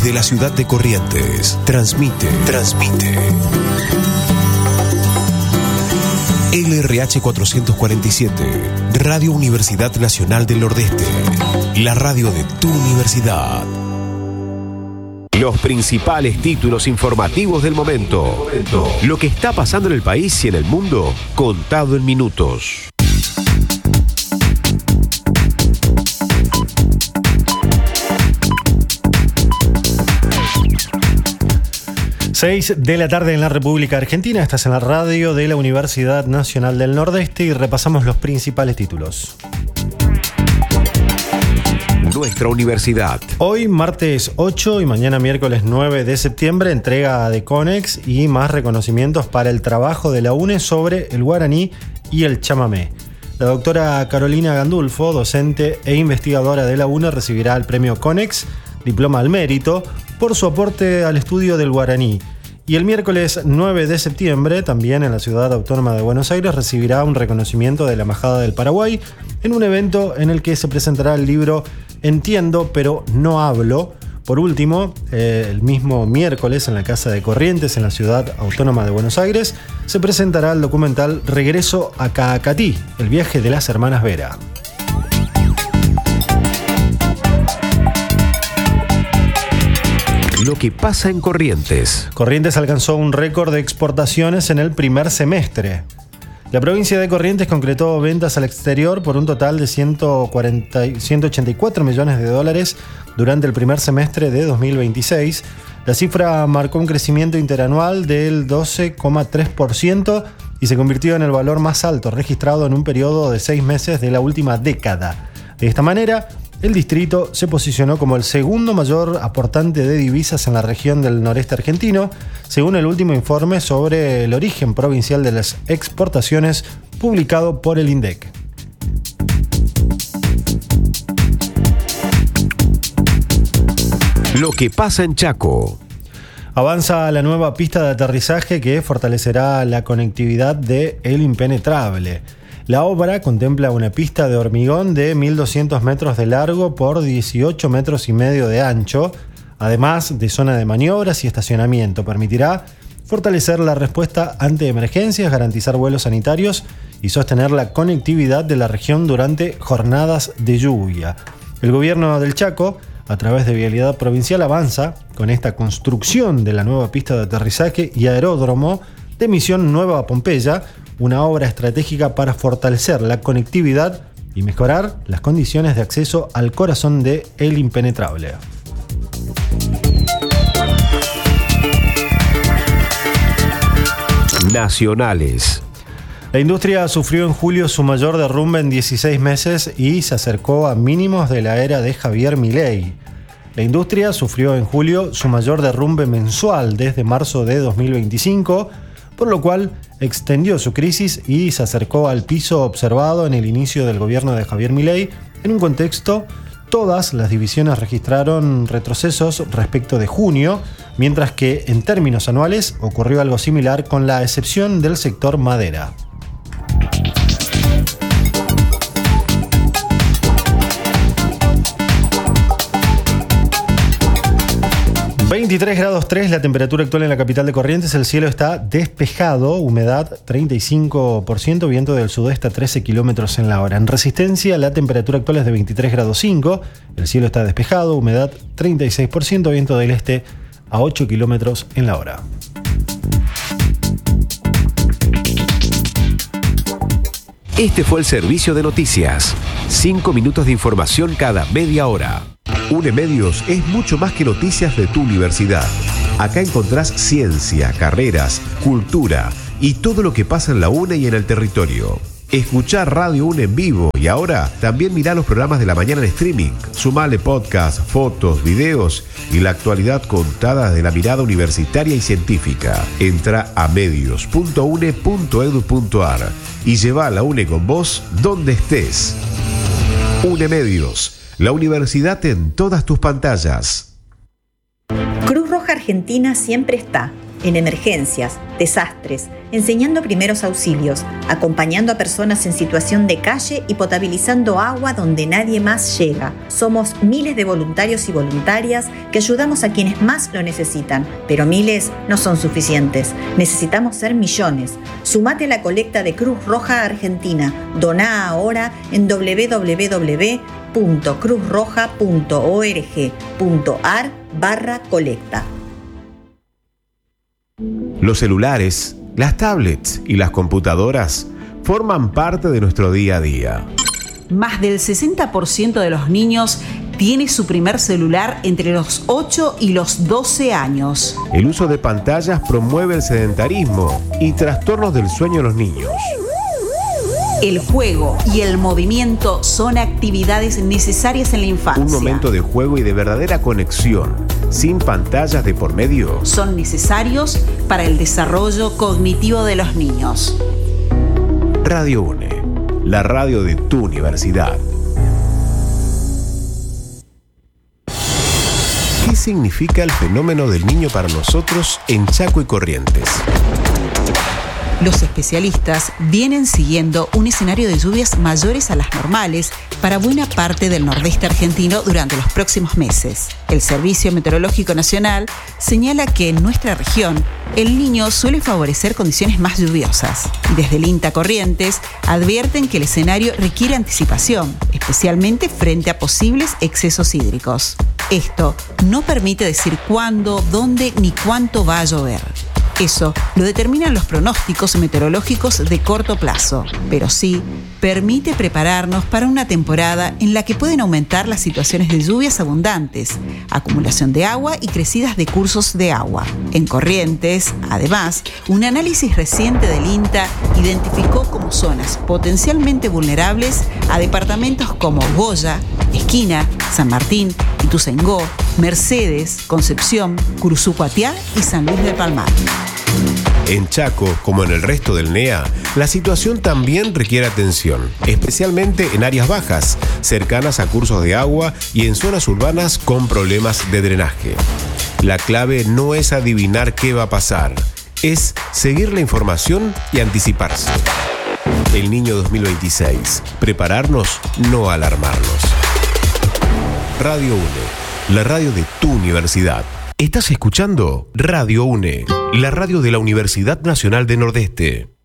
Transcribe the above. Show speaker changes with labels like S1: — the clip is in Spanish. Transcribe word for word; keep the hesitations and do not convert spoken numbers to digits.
S1: desde la ciudad de Corrientes. Transmite, transmite. L R H cuatrocientos cuarenta y siete, Radio Universidad Nacional del Nordeste. La radio de tu universidad. Los principales títulos informativos del momento. Lo que está pasando en el país y en el mundo, contado en minutos.
S2: seis de la tarde en la República Argentina. Estás en la radio de la Universidad Nacional del Nordeste y repasamos los principales títulos.
S1: Nuestra universidad.
S2: Hoy, martes ocho y mañana miércoles nueve de septiembre, entrega de CONEX y más reconocimientos para el trabajo de la UNE sobre el guaraní y el chamamé. La doctora Carolina Gandulfo, docente e investigadora de la UNE, recibirá el premio CONEX, diploma al mérito, por su aporte al estudio del guaraní. Y el miércoles nueve de septiembre, también en la Ciudad Autónoma de Buenos Aires, recibirá un reconocimiento de la Embajada del Paraguay en un evento en el que se presentará el libro Entiendo, pero no hablo. Por último, eh, el mismo miércoles en la Casa de Corrientes, en la Ciudad Autónoma de Buenos Aires, se presentará el documental Regreso a Caacatí, el viaje de las hermanas Vera.
S1: Lo que pasa en Corrientes.
S2: Corrientes alcanzó un récord de exportaciones en el primer semestre. La provincia de Corrientes concretó ventas al exterior por un total de ciento cuarenta, ciento ochenta y cuatro millones de dólares durante el primer semestre de dos mil veintiséis. La cifra marcó un crecimiento interanual del doce coma tres por ciento y se convirtió en el valor más alto registrado en un periodo de seis meses de la última década. De esta manera, el distrito se posicionó como el segundo mayor aportante de divisas en la región del noreste argentino, según el último informe sobre el origen provincial de las exportaciones publicado por el INDEC.
S1: Lo que pasa en Chaco.
S2: Avanza la nueva pista de aterrizaje que fortalecerá la conectividad de El Impenetrable. La obra contempla una pista de hormigón de mil doscientos metros de largo por dieciocho metros y medio de ancho, además de zona de maniobras y estacionamiento. Permitirá fortalecer la respuesta ante emergencias, garantizar vuelos sanitarios y sostener la conectividad de la región durante jornadas de lluvia. El gobierno del Chaco, a través de Vialidad Provincial, avanza con esta construcción de la nueva pista de aterrizaje y aeródromo de Misión Nueva Pompeya, una obra estratégica para fortalecer la conectividad y mejorar las condiciones de acceso al corazón de El Impenetrable.
S1: Nacionales.
S2: La industria sufrió en julio su mayor derrumbe en dieciséis meses y se acercó a mínimos de la era de Javier Milei. La industria sufrió en julio su mayor derrumbe mensual desde marzo de dos mil veinticinco, por lo cual extendió su crisis y se acercó al piso observado en el inicio del gobierno de Javier Milei. En un contexto, todas las divisiones registraron retrocesos respecto de junio, mientras que en términos anuales ocurrió algo similar con la excepción del sector madera. veintitrés grados tres la temperatura actual en la capital de Corrientes. El cielo está despejado, humedad treinta y cinco por ciento, viento del sudeste a trece kilómetros en la hora. En Resistencia, la temperatura actual es de veintitrés grados cinco, el cielo está despejado, humedad treinta y seis por ciento, viento del este a ocho kilómetros en la hora.
S1: Este fue el servicio de noticias. Cinco minutos de información cada media hora. UNEMedios es mucho más que noticias de tu universidad. Acá encontrás ciencia, carreras, cultura y todo lo que pasa en la UNE y en el territorio. Escuchá Radio UNE en vivo y ahora también mirá los programas de la mañana en streaming. Sumale podcast, fotos, videos y la actualidad contada de la mirada universitaria y científica. Entra a medios punto une punto edu punto ar y lleva a la UNE con vos donde estés. UNEMedios. La universidad en todas tus pantallas.
S3: Cruz Roja Argentina siempre está en emergencias, desastres, enseñando primeros auxilios, acompañando a personas en situación de calle y potabilizando agua donde nadie más llega. Somos miles de voluntarios y voluntarias que ayudamos a quienes más lo necesitan, pero miles no son suficientes. Necesitamos ser millones. Sumate a la colecta de Cruz Roja Argentina. Doná ahora en doble u doble u doble u punto cruz roja punto org punto ar barra colecta.
S1: Los celulares, las tablets y las computadoras forman parte de nuestro día a día.
S4: Más del sesenta por ciento de los niños tiene su primer celular entre los ocho y los doce años.
S1: El uso de pantallas promueve el sedentarismo y trastornos del sueño en los niños.
S4: El juego y el movimiento son actividades necesarias en la infancia.
S1: Un momento de juego y de verdadera conexión, sin pantallas de por medio,
S4: son necesarios para el desarrollo cognitivo de los niños.
S1: Radio UNE, la radio de tu universidad. ¿Qué significa el fenómeno del niño para nosotros en Chaco y Corrientes?
S4: Los especialistas vienen siguiendo un escenario de lluvias mayores a las normales para buena parte del nordeste argentino durante los próximos meses. El Servicio Meteorológico Nacional señala que en nuestra región el Niño suele favorecer condiciones más lluviosas. Y desde el INTA Corrientes advierten que el escenario requiere anticipación, especialmente frente a posibles excesos hídricos. Esto no permite decir cuándo, dónde ni cuánto va a llover. Eso lo determinan los pronósticos meteorológicos de corto plazo, pero sí permite prepararnos para una temporada en la que pueden aumentar las situaciones de lluvias abundantes, acumulación de agua y crecidas de cursos de agua. En Corrientes, además, un análisis reciente del INTA identificó como zonas potencialmente vulnerables a departamentos como Goya, Esquina, San Martín, Ituzaingó, Mercedes, Concepción, Curuzucuatiá y San Luis del Palmar.
S1: En Chaco, como en el resto del N E A, la situación también requiere atención, especialmente en áreas bajas, cercanas a cursos de agua y en zonas urbanas con problemas de drenaje. La clave no es adivinar qué va a pasar, es seguir la información y anticiparse. El Niño dos mil veintiséis. Prepararnos, no alarmarnos. Radio UNE, la radio de tu universidad. Estás escuchando Radio UNE, la radio de la Universidad Nacional de Nordeste.